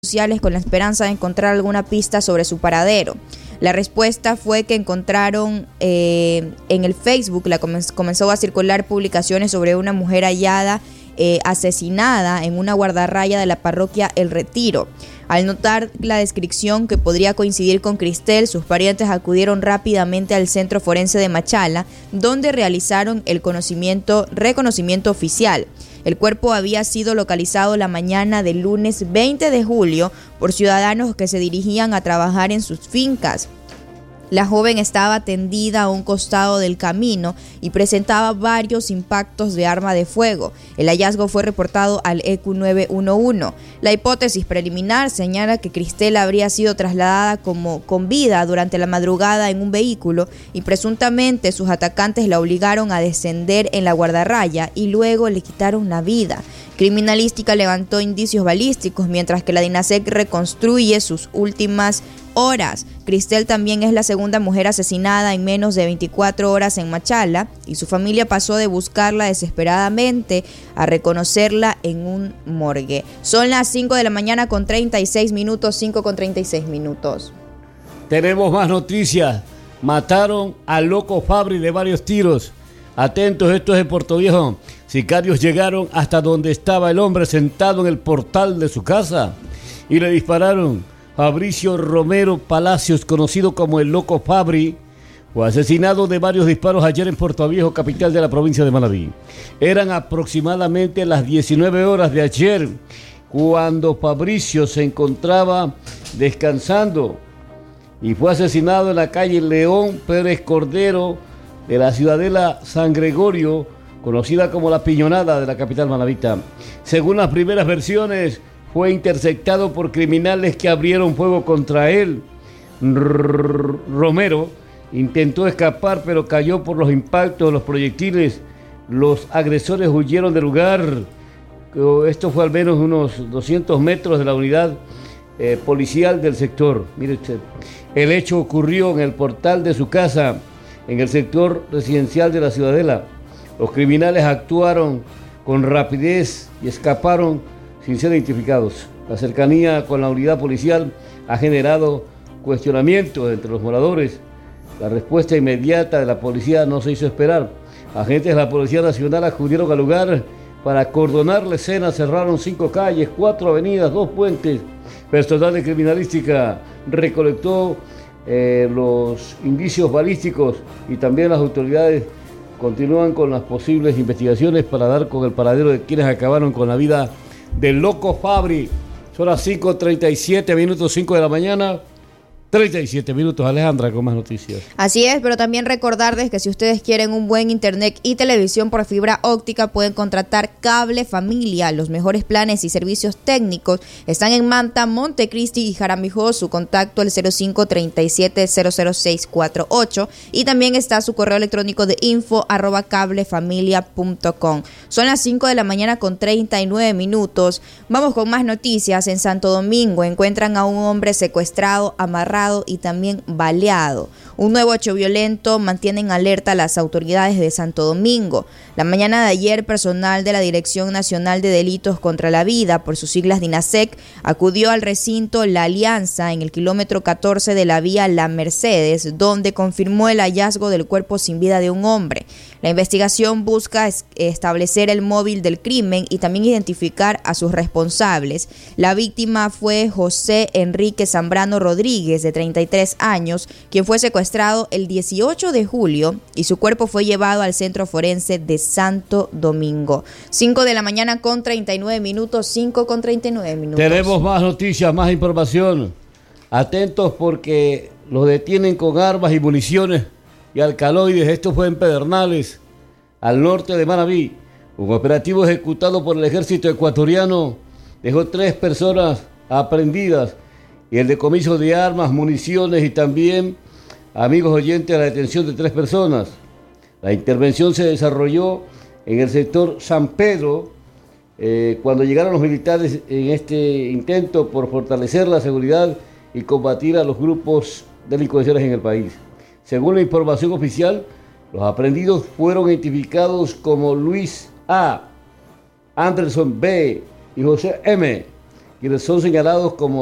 sociales con la esperanza de encontrar alguna pista sobre su paradero. La respuesta fue que encontraron en el Facebook, comenzó a circular publicaciones sobre una mujer hallada asesinada en una guardarraya de la parroquia El Retiro. Al notar la descripción que podría coincidir con Cristel, sus parientes acudieron rápidamente al Centro Forense de Machala, donde realizaron el reconocimiento oficial. El cuerpo había sido localizado la mañana del lunes 20 de julio por ciudadanos que se dirigían a trabajar en sus fincas. La joven estaba tendida a un costado del camino y presentaba varios impactos de arma de fuego. El hallazgo fue reportado al EQ 911. La hipótesis preliminar señala que Cristel habría sido trasladada con vida durante la madrugada en un vehículo y presuntamente sus atacantes la obligaron a descender en la guardarraya y luego le quitaron la vida. Criminalística levantó indicios balísticos, mientras que la DINASEC reconstruye sus últimas horas. Cristel también es la segunda mujer asesinada en menos de 24 horas en Machala y su familia pasó de buscarla desesperadamente a reconocerla en un morgue. Son las 5 de la mañana con 36 minutos, 5 con 36 minutos. Tenemos más noticias. Mataron al loco Fabri de varios tiros. Atentos, esto es en Puerto Viejo. Sicarios llegaron hasta donde estaba el hombre sentado en el portal de su casa y le dispararon. Fabricio Romero Palacios, conocido como el Loco Fabri, fue asesinado de varios disparos ayer en Puerto Viejo, capital de la provincia de Manabí. Eran aproximadamente las 19 horas de ayer cuando Fabricio se encontraba descansando y fue asesinado en la calle León Pérez Cordero de la ciudadela San Gregorio, conocida como La Piñonada de la capital manabita. Según las primeras versiones, fue interceptado por criminales que abrieron fuego contra él. Romero intentó escapar, pero cayó por los impactos de los proyectiles. Los agresores huyeron del lugar. Esto fue al menos unos 200 metros de la unidad policial del sector. Mire usted, el hecho ocurrió en el portal de su casa, en el sector residencial de la ciudadela. Los criminales actuaron con rapidez y escaparon sin ser identificados. La cercanía con la unidad policial ha generado cuestionamientos entre los moradores. La respuesta inmediata de la policía no se hizo esperar. Agentes de la Policía Nacional acudieron al lugar para acordonar la escena. Cerraron 5 calles, 4 avenidas, 2 puentes. Personal de criminalística recolectó los indicios balísticos y también las autoridades continúan con las posibles investigaciones para dar con el paradero de quienes acabaron con la vida del Loco Fabri. Son las 5:37 minutos, 5 de la mañana. 37 minutos, Alejandra, con más noticias. Así es, pero también recordarles que si ustedes quieren un buen internet y televisión por fibra óptica, pueden contratar Cable Familia. Los mejores planes y servicios técnicos están en Manta, Montecristi y Jaramillo. Su contacto el 0537-00648 y también está su correo electrónico de info@cablefamilia.com. Son las 5 de la mañana con 39 minutos. Vamos con más noticias. En Santo Domingo encuentran a un hombre secuestrado, amarrado y también baleado. Un nuevo hecho violento mantiene en alerta a las autoridades de Santo Domingo. La mañana de ayer, personal de la Dirección Nacional de Delitos contra la Vida, por sus siglas DINASEC, acudió al recinto La Alianza en el kilómetro 14 de la vía La Mercedes, donde confirmó el hallazgo del cuerpo sin vida de un hombre. La investigación busca establecer el móvil del crimen y también identificar a sus responsables. La víctima fue José Enrique Zambrano Rodríguez, de 33 años, quien fue secuestrado el 18 de julio y su cuerpo fue llevado al Centro Forense de Santo Domingo. 5 de la mañana con 39 minutos, 5 con 39 minutos. Tenemos más noticias, más información. Atentos porque los detienen con armas y municiones y alcaloides. Esto fue en Pedernales, al norte de Manabí. Un operativo ejecutado por el ejército ecuatoriano dejó 3 personas aprehendidas y el decomiso de armas, municiones y también, amigos oyentes, la detención de 3 personas. La intervención se desarrolló en el sector San Pedro cuando llegaron los militares en este intento por fortalecer la seguridad y combatir a los grupos delincuenciales en el país. Según la información oficial, los aprehendidos fueron identificados como Luis A., Anderson B. y José M., quienes son señalados como